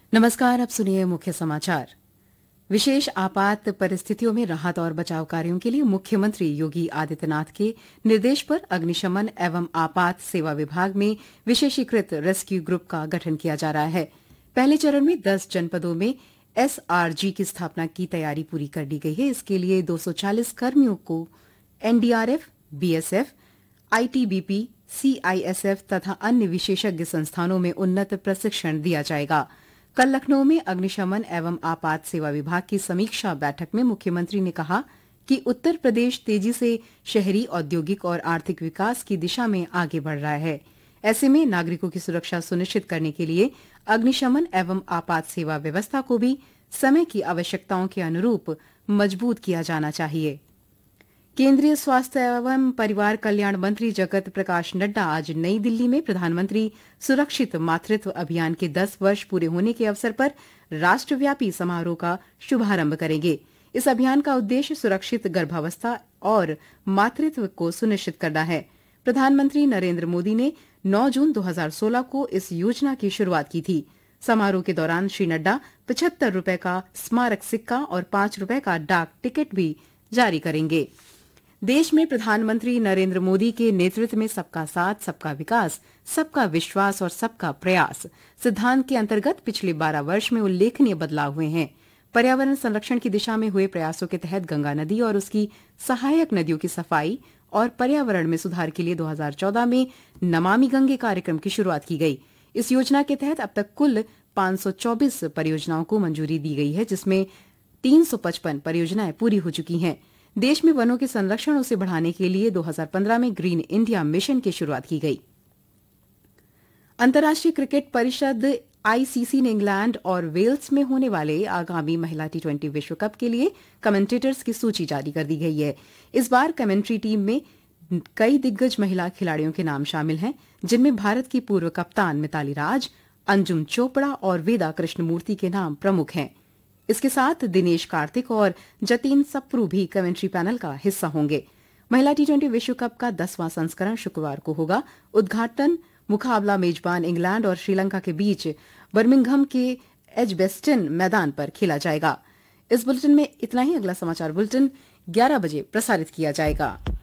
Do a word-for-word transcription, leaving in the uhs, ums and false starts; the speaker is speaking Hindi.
नमस्कार, अब सुनिए मुख्य समाचार। विशेष आपात परिस्थितियों में राहत और बचाव कार्यों के लिए मुख्यमंत्री योगी आदित्यनाथ के निर्देश पर अग्निशमन एवं आपात सेवा विभाग में विशेषीकृत रेस्क्यू ग्रुप का गठन किया जा रहा है। पहले चरण में दस जनपदों में एसआरजी की स्थापना की तैयारी पूरी कर ली गई है। इसके लिए दो सौ चालीस कर्मियों को एनडीआरएफ, बीएसएफ, आईटीबीपी, सीआईएसएफ तथा अन्य विशेषज्ञ संस्थानों में उन्नत प्रशिक्षण दिया जाएगा। कल लखनऊ में अग्निशमन एवं आपात सेवा विभाग की समीक्षा बैठक में मुख्यमंत्री ने कहा कि उत्तर प्रदेश तेजी से शहरी, औद्योगिक और आर्थिक विकास की दिशा में आगे बढ़ रहा है। ऐसे में नागरिकों की सुरक्षा सुनिश्चित करने के लिए अग्निशमन एवं आपात सेवा व्यवस्था को भी समय की आवश्यकताओं के अनुरूप मजबूत किया जाना चाहिए। केंद्रीय स्वास्थ्य एवं परिवार कल्याण मंत्री जगत प्रकाश नड्डा आज नई दिल्ली में प्रधानमंत्री सुरक्षित मातृत्व अभियान के दस वर्ष पूरे होने के अवसर पर राष्ट्रव्यापी समारोह का शुभारंभ करेंगे। इस अभियान का उद्देश्य सुरक्षित गर्भावस्था और मातृत्व को सुनिश्चित करना है। प्रधानमंत्री नरेंद्र मोदी ने नौ जून दो हज़ार सोलह को इस योजना की शुरुआत की थी। समारोह के दौरान श्री नड्डा पचहत्तर रुपए का स्मारक सिक्का और पांच रुपए का डाक टिकट भी जारी करेंगे। देश में प्रधानमंत्री नरेंद्र मोदी के नेतृत्व में सबका साथ, सबका विकास, सबका विश्वास और सबका प्रयास सिद्धांत के अंतर्गत पिछले बारह वर्ष में उल्लेखनीय बदलाव हुए हैं। पर्यावरण संरक्षण की दिशा में हुए प्रयासों के तहत गंगा नदी और उसकी सहायक नदियों की सफाई और पर्यावरण में सुधार के लिए दो हज़ार चौदह में नमामि गंगे कार्यक्रम की शुरुआत की गई। इस योजना के तहत अब तक कुल पांच सौ चौबीस परियोजनाओं को मंजूरी दी गई है, जिसमें तीन सौ पचपन परियोजनाएं पूरी हो चुकी हैं। देश में वनों के संरक्षण उसे बढ़ाने के लिए दो हज़ार पंद्रह में ग्रीन इंडिया मिशन की शुरुआत की गई। अंतर्राष्ट्रीय क्रिकेट परिषद आईसीसी ने इंग्लैंड और वेल्स में होने वाले आगामी महिला टी ट्वेंटी विश्व कप के लिए कमेंटेटर्स की सूची जारी कर दी गई है। इस बार कमेंट्री टीम में कई दिग्गज महिला खिलाड़ियों के नाम शामिल हैं, जिनमें भारत की पूर्व कप्तान मिताली राज, अंजुम चोपड़ा और वेदा कृष्णमूर्ति के नाम प्रमुख हैं। इसके साथ दिनेश कार्तिक और जतीन सप्रू भी कमेंट्री पैनल का हिस्सा होंगे। महिला टी ट्वेंटी विश्व कप का दसवां संस्करण शुक्रवार को होगा। उद्घाटन मुकाबला मेजबान इंग्लैंड और श्रीलंका के बीच बर्मिंघम के एजबेस्टन मैदान पर खेला जाएगा। इस बुलेटिन में इतना ही। अगला समाचार बुलेटिन ग्यारह बजे प्रसारित किया जाएगा।